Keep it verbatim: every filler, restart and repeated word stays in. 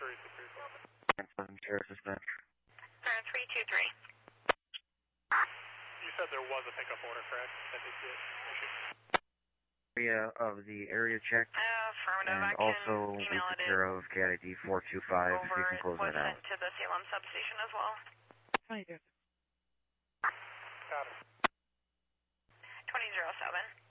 three two three. Seven Sheriff Dispatch. Uh, three two three. You said there was a pickup order, correct? That is the issue. Area of the area check. Uh, affirmative. And I can also we email took it care of K I D four two five. If you can close was that out. sent to the Salem substation as well. Got it. twenty zero seven.